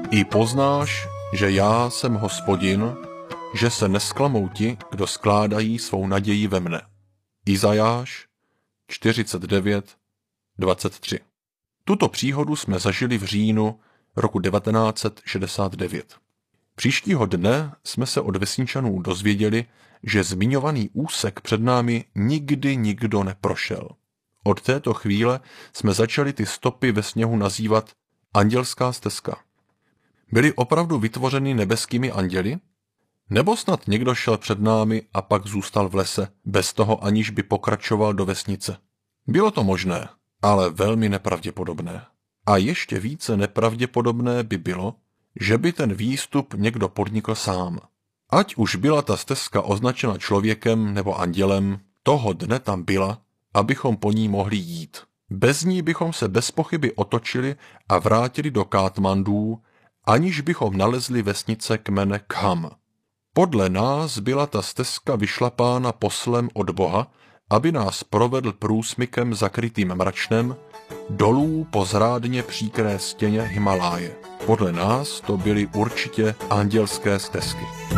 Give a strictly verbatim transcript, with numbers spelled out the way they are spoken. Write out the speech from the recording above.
I poznáš, že já jsem Hospodin, že se nesklamou ti, kdo skládají svou naději ve mne. Izajáš čtyřicet devět, dvacet tři. Tuto příhodu jsme zažili v říjnu roku devatenáct set šedesát devět. Příštího dne jsme se od vesničanů dozvěděli, že zmiňovaný úsek před námi nikdy nikdo neprošel. Od této chvíle jsme začali ty stopy ve sněhu nazývat Andělská stezka. Byly opravdu vytvořeny nebeskými anděli? Nebo snad někdo šel před námi a pak zůstal v lese, bez toho aniž by pokračoval do vesnice? Bylo to možné, ale velmi nepravděpodobné. A ještě více nepravděpodobné by bylo, že by ten výstup někdo podnikl sám. Ať už byla ta stezka označena člověkem nebo andělem, toho dne tam byla, abychom po ní mohli jít. Bez ní bychom se bez pochyby otočili a vrátili do Kátmandů, aniž bychom nalezli vesnice kmene Kham. Podle nás byla ta stezka vyšlapána poslem od Boha, aby nás provedl průsmykem zakrytým mračnem dolů po zrádně příkré stěně Himaláje. Podle nás to byly určitě andělské stezky.